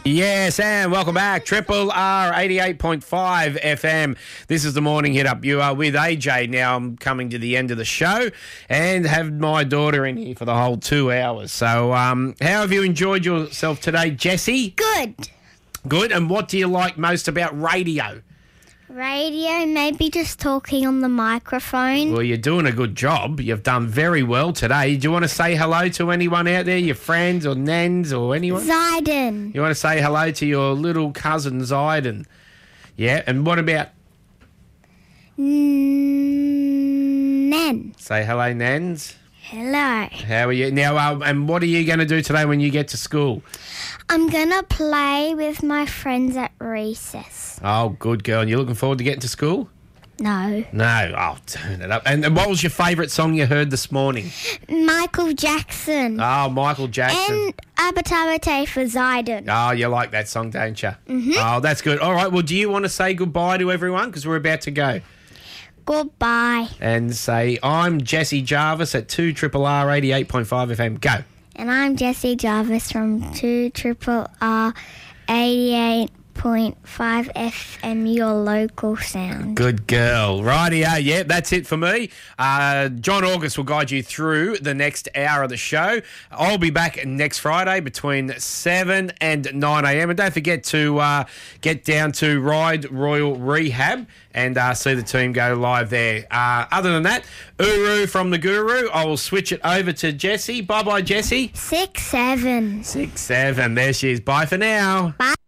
Yes, and welcome back. Triple R 88.5 FM. This is the morning hit up. You are with AJ. Now I'm coming to the end of the show and have my daughter in here for the whole 2 hours. So how have you enjoyed yourself today, Jessie? Good. Good. And what do you like most about radio? Radio, maybe just talking on the microphone. Well, you're doing a good job. You've done very well today. Do you want to say hello to anyone out there, your friends or nans or anyone? Zyden. You want to say hello to your little cousin, Zyden? Yeah, and what about... Nan. Say hello, Nans. Hello. How are you? Now, and what are you going to do today when you get to school? I'm going to play with my friends at recess. Oh, good girl. And you looking forward to getting to school? No. No. Oh, turn it up. And what was your favourite song you heard this morning? Michael Jackson. Oh, Michael Jackson. And Abatabate for Zyden. Oh, you like that song, don't you? Mm-hmm. Oh, that's good. All right. Well, do you want to say goodbye to everyone? Because we're about to go. Goodbye. And say, I'm Jesse Jarvis at 2 Triple R 88.5 FM. Go. And I'm Jessie Jarvis from 2 Triple R 88.5 FM, your local sound. Good girl. Rightio. Yeah, that's it for me. John August will guide you through the next hour of the show. I'll be back next Friday between 7 and 9 a.m. And don't forget to get down to Ride Royal Rehab and see the team go live there. Other than that, Uru from the Guru. I will switch it over to Jessie. Bye-bye, Jessie. 6-7. 6-7. There she is. Bye for now. Bye.